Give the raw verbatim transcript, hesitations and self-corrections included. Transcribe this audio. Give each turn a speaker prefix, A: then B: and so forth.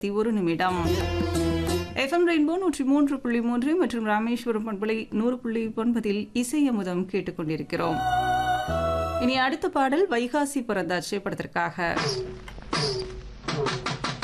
A: ஒரு நிமிடம். FM rainbow நூற்றி மூன்று புள்ளி மூன்று மற்றும் ராமேஸ்வரம் பண்பலை நூறு புள்ளி ஒன்பதில் இசை அமுதம் கேட்டுக்கொண்டிருக்கிறோம். இனி அடுத்த பாடல் வைகாசி பிறந்தாச்சு படத்திற்காக.